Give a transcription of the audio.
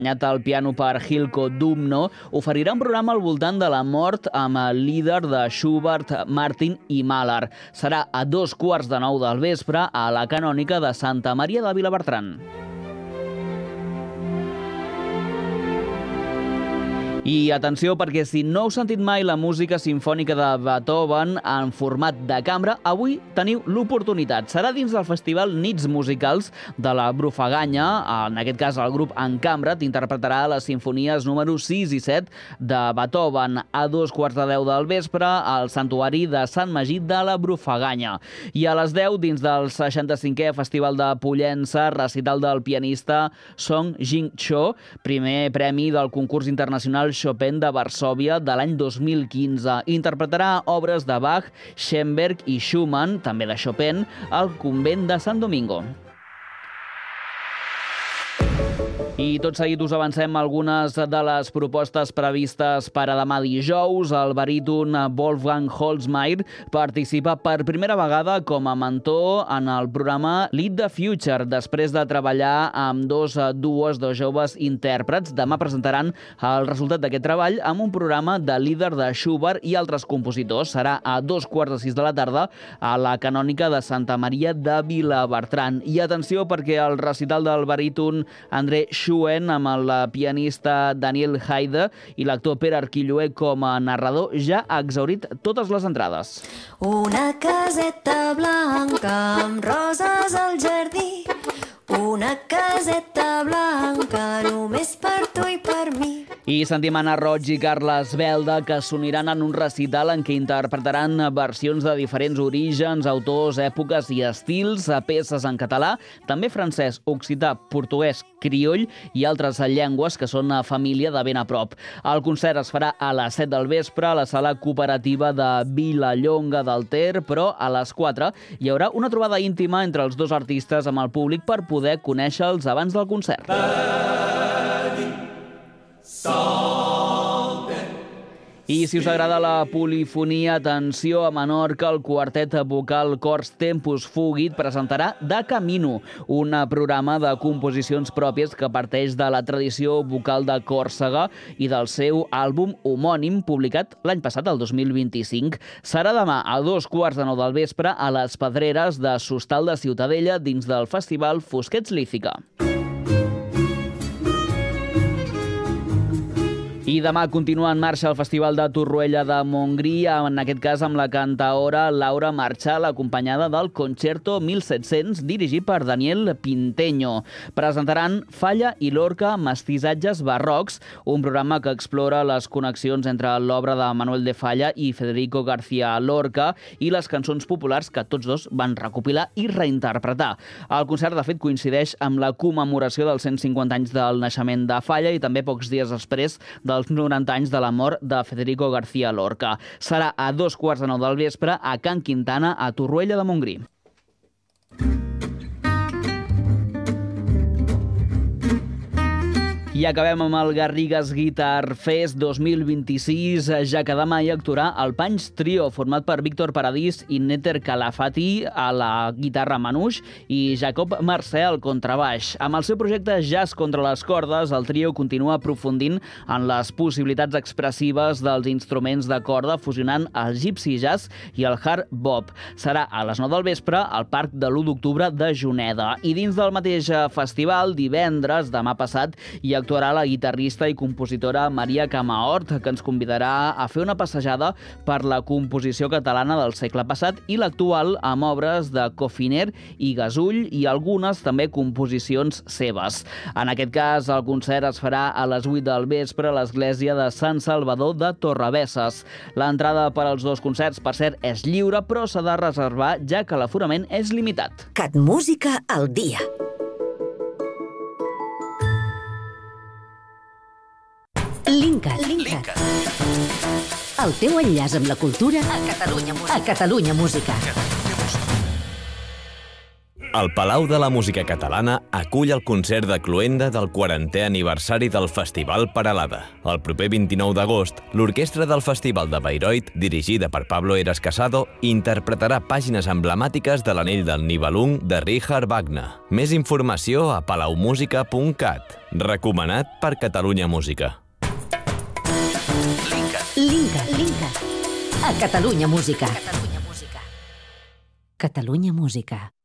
acompanyat al piano per Hilko Dumno, oferirà un programa al voltant de la mort amb el líder de Schubert, Martin i Mahler. Serà a 2:15 del vespre a la Canònica de Santa Maria de Vilabertran. I atenció, perquè si no heu sentit mai la música simfònica de Beethoven en format de cambra, avui teniu l'oportunitat. Serà dins del festival Nits Musicals de la Brufaganya. En aquest cas, el grup En Cambra t'interpretarà les sinfonies número 6 i 7 de Beethoven a 2:15 del vespre al Santuari de Sant Magí de la Brufaganya. I a les 10, dins del 65è Festival de Pollença, recital del pianista Song Jin-cho, primer premi del concurs internacional Chopin de Varsòvia de l'any 2015. Interpretarà obres de Bach, Schoenberg i Schumann, també de Chopin, al convent de Sant Domingo. I tot seguit us avancem algunes de les propostes previstes per a demà dijous. El baríton Wolfgang Holzmeier participa per primera vegada com a mentor en el programa Lead the Future, després de treballar amb dos joves intèrprets. Demà presentaran el resultat d'aquest treball amb un programa de líder de Schubert i altres compositors. Serà a 2:15 de la tarda a la Canònica de Santa Maria de Vilabertran. I atenció, perquè el recital del baríton André Schuen amb el pianista Daniel Haide i l'actor Pere Arquilloé com a narrador ja ha exhaurit totes les entrades. Una caseta blanca amb roses al jardí, una caseta blanca només per tu i per mi. I sentim Anna Roig i Carles Belda, que s'uniran en un recital en què interpretaran versions de diferents orígens, autors, èpoques i estils, peces en català, també francès, occità, portuguès, crioll i altres llengües que són família de ben a prop. El concert es farà a les 7 del vespre a la sala cooperativa de Vilallonga del Ter, però a les 4 hi haurà una trobada íntima entre els dos artistes amb el públic per poder conèixer-los abans del concert. I si us agrada la polifonia, atenció, a Menorca, el quartet vocal Cors Tempus Fugit presentarà Da Camino, un programa de composicions pròpies que parteix de la tradició vocal de Còrsega i del seu àlbum homònim, publicat l'any passat, el 2025. Serà demà a 2:15 del vespre a les Pedreres de Sostal de Ciutadella, dins del festival Fosquets Lífica. I demà continua en marxa el Festival de Torroella de Montgrí, en aquest cas amb la cantaora Laura Marchal, acompanyada del Concerto 1700, dirigit per Daniel Pinteño. Presentaran Falla i Lorca, mestissatges barrocs, un programa que explora les connexions entre l'obra de Manuel de Falla i Federico García Lorca i les cançons populars que tots dos van recopilar i reinterpretar. El concert, de fet, coincideix amb la commemoració dels 150 anys del naixement de Falla i també pocs dies després dels 90 anys de la mort de Federico García Lorca. Serà a 2:15 del vespre a Can Quintana, a Torroella de Montgrí. I acabem amb el Garrigues Guitar Fest 2026, ja que demà hi actuarà el Panys Trio, format per Víctor Paradís i Néter Calafati a la guitarra manouche i Jacob Mercè al contrabaix. Amb el seu projecte Jazz contra les cordes, el trio continua aprofundint en les possibilitats expressives dels instruments de corda, fusionant el gypsy jazz i el hard bop. Serà a les 9 del vespre al Parc de l'1 d'octubre de Juneda. I dins del mateix festival, divendres, demà passat, hi actuarà la guitarrista i compositora Maria Camahort, que ens convidarà a fer una passejada per la composició catalana del segle passat i l'actual, amb obres de Cofiner i Gasull i algunes també composicions seves. En aquest cas, el concert es farà a les 8 del vespre a l'església de Sant Salvador de Torrebesses. L'entrada per als dos concerts, per cert, és lliure, però s'ha de reservar, ja que l'aforament és limitat. CatMúsica al dia. Linkat. El teu enllaç amb la cultura a Catalunya Música. El Palau de la Música Catalana acull el concert de cloenda del 40è aniversari del Festival Peralada. El proper 29 d'agost, l'orquestra del Festival de Bayreuth, dirigida per Pablo Heras Casado, interpretarà pàgines emblemàtiques de l'Anell del Nibelung de Richard Wagner. Més informació a palaumusica.cat. Recomanat per Catalunya Música. Linkat. A Catalunya Música. Catalunya Música.